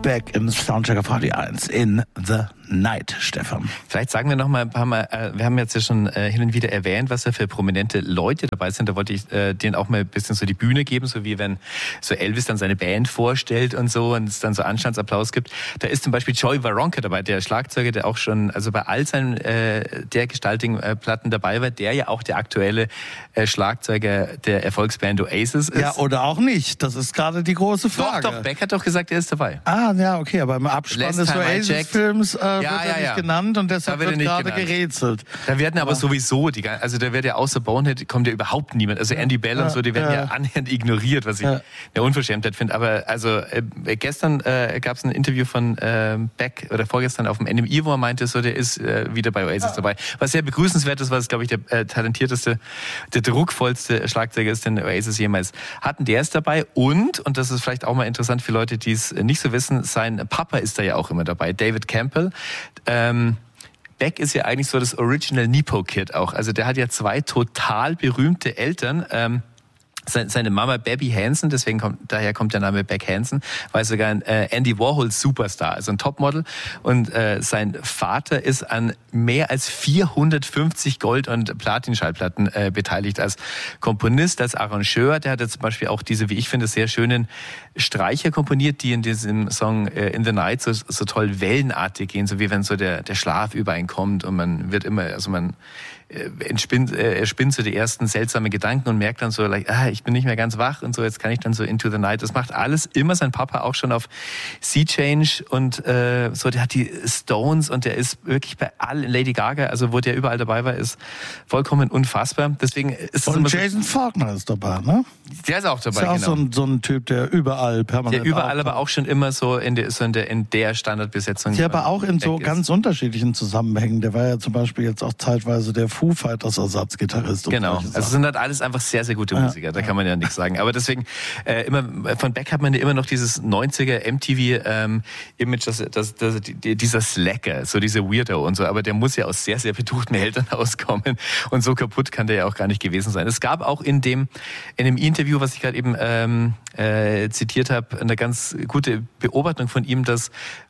Beck im Soundcheck auf Radio 1 in the Night, Stefan. Vielleicht sagen wir noch mal ein paar Mal, wir haben jetzt ja schon hin und wieder erwähnt, was da für prominente Leute dabei sind. Da wollte ich denen auch mal ein bisschen so die Bühne geben, so wie wenn so Elvis dann seine Band vorstellt und so und es dann so Anstandsapplaus gibt. Da ist zum Beispiel Joey Waronker dabei, der Schlagzeuger, der auch schon also bei all seinen dergestaltigen Platten dabei war, der ja auch der aktuelle Schlagzeuger der Erfolgsband Oasis ist. Ja, oder auch nicht. Das ist gerade die große Frage. Doch, Beck hat doch gesagt, er ist dabei. Ah, ja, okay, aber im Abspann des Oasis-Films wird er nicht genannt und deshalb wird gerade gerätselt. Da werden aber sowieso, also da wird ja außer Bonehead, kommt ja überhaupt niemand. Also Andy Bell und so, die werden ja annähernd ignoriert, was ich eine Unverschämtheit finde. Aber also gestern gab es ein Interview von Beck oder vorgestern auf dem NMI, wo er meinte, so der ist wieder bei Oasis dabei. Was sehr begrüßenswert ist, was glaube ich der talentierteste, der druckvollste Schlagzeuger ist, den Oasis jemals hatten. Der ist dabei und das ist vielleicht auch mal interessant für Leute, die es nicht so wissen, sein Papa ist da ja auch immer dabei, David Campbell. Beck ist ja eigentlich so das Original Nepo-Kid auch. Also der hat ja zwei total berühmte Eltern. Seine Mama Baby Hansen, daher kommt der Name Beck Hansen, war sogar ein Andy Warhol Superstar, also ein Topmodel. Und sein Vater ist an mehr als 450 Gold- und Platin-Schallplatten beteiligt als Komponist, als Arrangeur. Der hat jetzt zum Beispiel auch diese, wie ich finde, sehr schönen Streicher komponiert, die in diesem Song In the Night so toll wellenartig gehen, so wie wenn so der Schlaf über einen kommt und man wird immer, also man er spinnt so die ersten seltsamen Gedanken und merkt dann so, ich bin nicht mehr ganz wach und so, jetzt kann ich dann so Into the Night. Das macht alles immer sein Papa auch schon auf Sea Change und so, der hat die Stones und der ist wirklich bei allen, Lady Gaga, also wo der überall dabei war, ist vollkommen unfassbar. Deswegen ist und Jason Faulkner ist dabei, ne? Der ist auch dabei, genau. Ist auch so ein Typ, der überall permanent der überall aber auch schon immer so in der Standardbesetzung. Ja, aber auch in so ganz unterschiedlichen Zusammenhängen. Der war ja zum Beispiel jetzt auch zeitweise der Foo Fighters Ersatzgitarrist. Genau, also es sind halt alles einfach sehr, sehr gute Musiker, da kann man ja nichts sagen. Aber deswegen, immer von Beck hat man ja immer noch dieses 90er MTV-Image, dieser Slacker, so diese Weirdo und so, aber der muss ja aus sehr, sehr betuchten Eltern auskommen und so kaputt kann der ja auch gar nicht gewesen sein. Es gab auch in dem Interview, was ich gerade eben zitiert habe, eine ganz gute Beobachtung von ihm, dass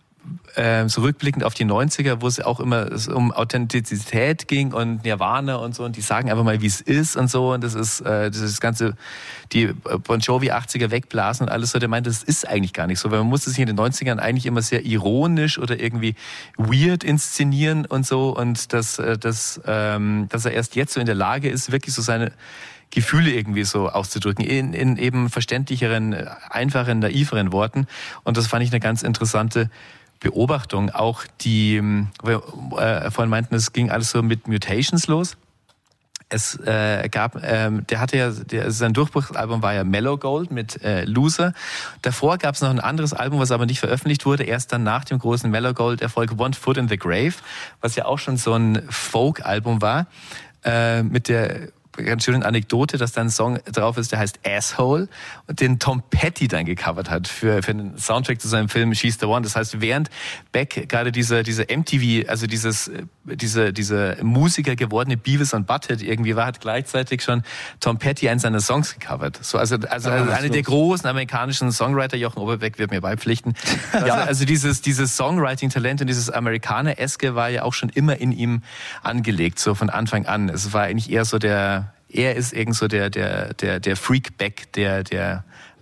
so rückblickend auf die 90er, wo es auch immer um Authentizität ging und Nirvana und so, und die sagen einfach mal, wie es ist und so, und das ist das ganze, die Bon Jovi 80er wegblasen und alles so, der meint, das ist eigentlich gar nicht so, weil man musste sich in den 90ern eigentlich immer sehr ironisch oder irgendwie weird inszenieren und so, und dass er erst jetzt so in der Lage ist, wirklich so seine Gefühle irgendwie so auszudrücken, in eben verständlicheren, einfachen, naiveren Worten, und das fand ich eine ganz interessante Beobachtung. Auch wir vorhin meinten, es ging alles so mit Mutations los. Es gab, sein Durchbruchsalbum war ja Mellow Gold mit Loser. Davor gab es noch ein anderes Album, was aber nicht veröffentlicht wurde. Erst dann nach dem großen Mellow Gold-Erfolg One Foot in the Grave, was ja auch schon so ein Folk-Album war, mit der ganz schöne Anekdote, dass da ein Song drauf ist, der heißt Asshole, und den Tom Petty dann gecovert hat für den Soundtrack zu seinem Film She's the One. Das heißt, während Beck gerade diese MTV, also diese Musiker gewordene Beavis und Butthead irgendwie war, hat gleichzeitig schon Tom Petty einen seiner Songs gecovert. So, also eine der großen amerikanischen Songwriter, Jochen Oberbeck wird mir beipflichten. Also dieses Songwriting-Talent und dieses Amerikaner-eske war ja auch schon immer in ihm angelegt, so von Anfang an. Es war eigentlich eher so er ist irgend so der Freak Beck, der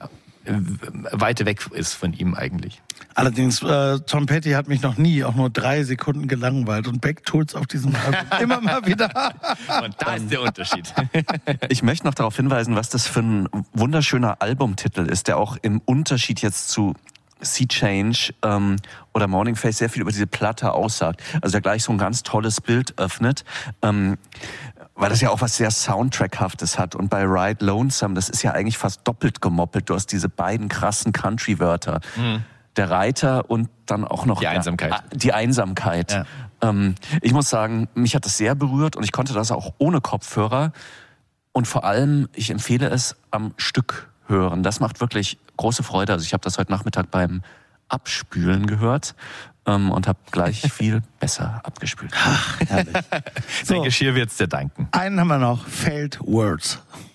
weiter weg ist von ihm eigentlich. Allerdings, Tom Petty hat mich noch nie auch nur 3 Sekunden gelangweilt, und Beck tut's auf diesem Album immer mal wieder. Und da ist der Unterschied. Ich möchte noch darauf hinweisen, was das für ein wunderschöner Albumtitel ist, der auch im Unterschied jetzt zu Sea Change oder Morning Face sehr viel über diese Platte aussagt. Also der gleich so ein ganz tolles Bild öffnet. Weil das ja auch was sehr Soundtrackhaftes hat. Und bei Ride Lonesome, das ist ja eigentlich fast doppelt gemoppelt. Du hast diese beiden krassen Country-Wörter. Mhm. Der Reiter und dann auch noch die Einsamkeit. Ja. Ich muss sagen, mich hat das sehr berührt, und ich konnte das auch ohne Kopfhörer. Und vor allem, ich empfehle es am Stück hören. Das macht wirklich große Freude. Also ich habe das heute Nachmittag beim Abspülen gehört. Und habe gleich viel besser abgespült. Ach, herrlich. Sein Geschirr wird's dir danken. Einen haben wir noch, Failed Words.